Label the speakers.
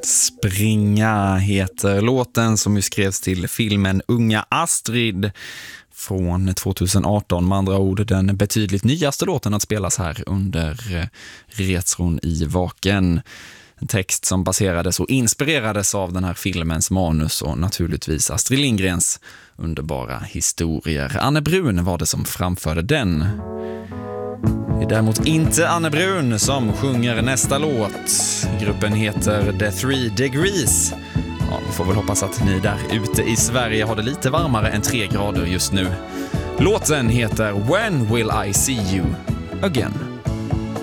Speaker 1: Springa heter låten som ju skrevs till filmen Unga Astrid från 2018, med andra ord den betydligt nyaste låten att spelas här under Retron i Vaken. En text som baserades och inspirerades av den här filmens manus och naturligtvis Astrid Lindgrens underbara historier. Anne Brun var det som framförde den. Det är däremot inte Anne Brun som sjunger nästa låt. Gruppen heter The 3 Degrees. Ja, vi får väl hoppas att ni där ute i Sverige har det lite varmare än 3 grader just nu. Låten heter When Will I See You Again?